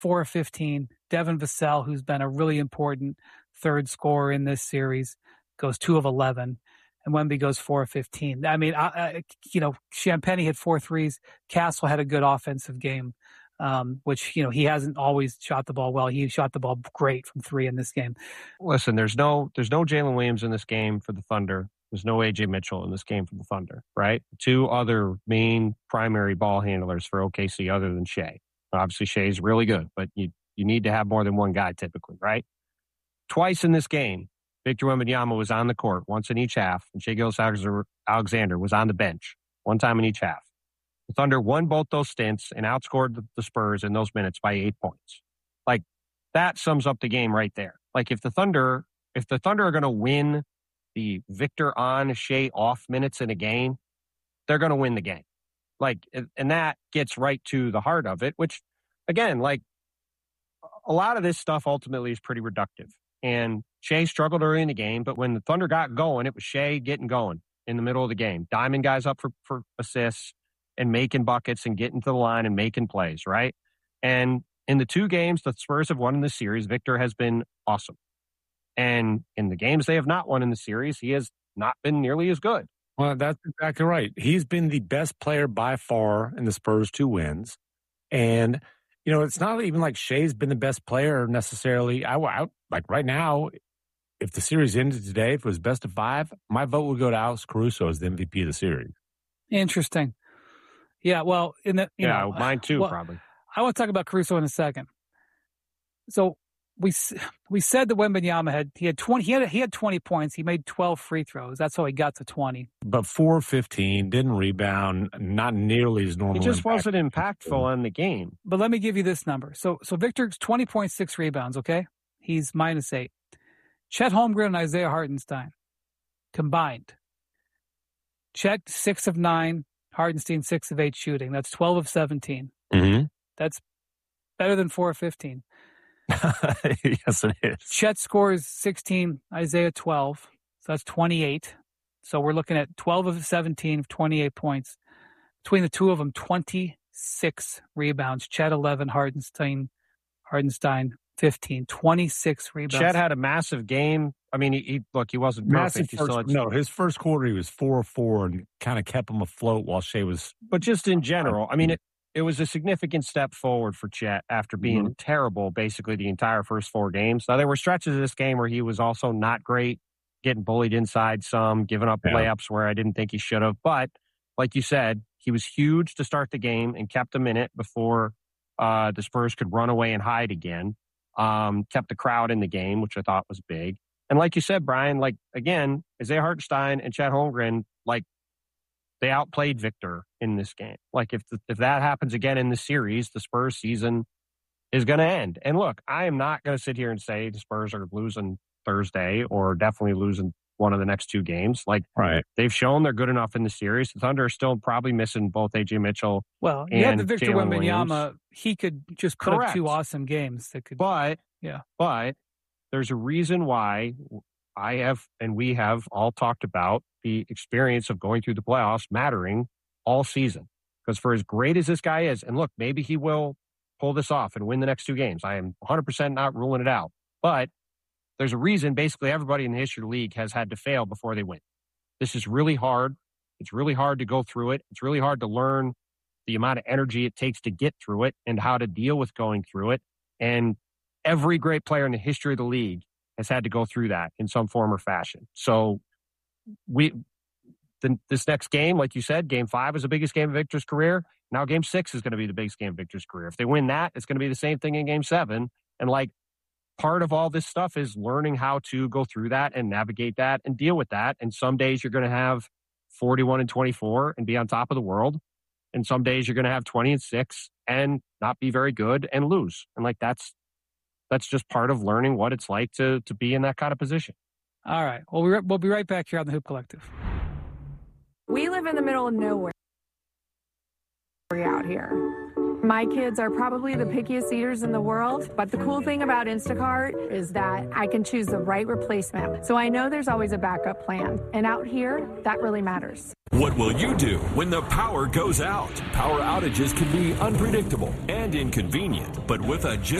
4 of 15. Devin Vassell, who's been a really important third scorer in this series, goes 2 of 11. And Wemby goes 4 of 15. I mean, Champagnie hit 4 threes. Castle had a good offensive game, which, he hasn't always shot the ball well. He shot the ball great from 3 in this game. Listen, there's no Jalen Williams in this game for the Thunder. There's no A.J. Mitchell in this game for the Thunder, right? 2 other main primary ball handlers for OKC other than Shea. Obviously, Shea's really good, but you need to have more than one guy typically, right? Twice in this game, Victor Wembanyama was on the court, once in each half, and Shai Gilgeous-Alexander was on the bench, one time in each half. The Thunder won both those stints and outscored the Spurs in those minutes by 8 points. Like, that sums up the game right there. Like, if the Thunder are going to win the Victor on, Shai off minutes in a game, they're going to win the game. Like, and that gets right to the heart of it, which, again, like, a lot of this stuff ultimately is pretty reductive. And Shai struggled early in the game, but when the Thunder got going, it was Shai getting going in the middle of the game. Diamond guys up for assists and making buckets and getting to the line and making plays, right? And in the 2 games the Spurs have won in this series, Victor has been awesome. And in the games they have not won in the series, he has not been nearly as good. Well, that's exactly right. He's been the best player by far in the Spurs' 2 wins. And, it's not even like Shai's been the best player necessarily. I like right now, if the series ended today, if it was best of 5, my vote would go to Alex Caruso as the MVP of the series. Interesting. Yeah, well, mine too, probably. I want to talk about Caruso in a second. So we said that Wembanyama had 20 points. He made 12 free throws. That's how he got to 20. But 4 of 15, didn't rebound, not nearly as normal. He just wasn't impactful on the game. But let me give you this number. So Victor's 20.6 rebounds, okay? He's -8. Chet Holmgren and Isaiah Hartenstein combined. Chet 6 of 9, Hartenstein 6 of 8 shooting. That's 12 of 17. Mm-hmm. That's better than 4 of 15. Yes, it is. Chet scores 16, Isaiah 12. So that's 28. So we're looking at 12 of 17 of 28 points. Between the 2 of them, 26 rebounds. Chet 11, Hartenstein 15. 26 rebounds. Chet had a massive game. I mean, he wasn't perfect. His first quarter he was 4 of 4 and kind of kept him afloat while Shai was. But just in general, I mean, it was a significant step forward for Chet after being terrible basically the entire first 4 games. Now, there were stretches of this game where he was also not great, getting bullied inside some, giving up layups where I didn't think he should have. But like you said, he was huge to start the game and kept them in it before the Spurs could run away and hide again. Kept the crowd in the game, which I thought was big. And like you said, Brian, like, again, Isaiah Hartenstein and Chet Holmgren, like, they outplayed Victor in this game. Like, if that happens again in the series, the Spurs season is going to end. And look, I am not going to sit here and say the Spurs are losing Thursday or definitely losing one of the next 2 games. Like, right. They've shown they're good enough in the series. The Thunder are still probably missing both A.J. Mitchell. Well, you had the Victor Wembanyama. He could just put up 2 awesome games. But there's a reason why I have and we have all talked about the experience of going through the playoffs mattering all season. Because for as great as this guy is, and look, maybe he will pull this off and win the next 2 games. I am 100% not ruling it out. But there's a reason basically everybody in the history of the league has had to fail before they win. This is really hard. It's really hard to go through it. It's really hard to learn the amount of energy it takes to get through it and how to deal with going through it. And every great player in the history of the league has had to go through that in some form or fashion. So this next game, like you said, game 5 is the biggest game of Victor's career. Now game 6 is going to be the biggest game of Victor's career. If they win that, it's going to be the same thing in game 7. And like, part of all this stuff is learning how to go through that and navigate that and deal with that. And some days you're going to have 41-24 and be on top of the world. And some days you're going to have 20-6 and not be very good and lose. And like, that's just part of learning what it's like to be in that kind of position. All right. Well, we'll be right back here on the Hoop Collective. We live in the middle of nowhere out here. My kids are probably the pickiest eaters in the world, but the cool thing about Instacart is that I can choose the right replacement. So I know there's always a backup plan. And out here, that really matters. What will you do when the power goes out? Power outages can be unpredictable and inconvenient, but with a